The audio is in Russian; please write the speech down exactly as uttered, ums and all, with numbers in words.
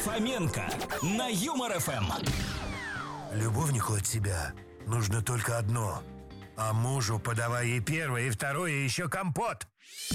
Фоменко на Юмор ФМ. Любовнику от тебя нужно только одно, а мужу подавай и первое, и второе, и еще компот.